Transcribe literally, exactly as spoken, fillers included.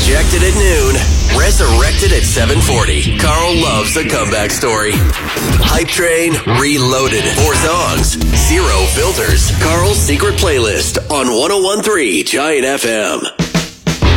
Rejected at noon, resurrected at seven forty. Carl loves a comeback story. Hype Train Reloaded. Four songs, zero filters. Carl's secret playlist on one oh one point three Giant F M.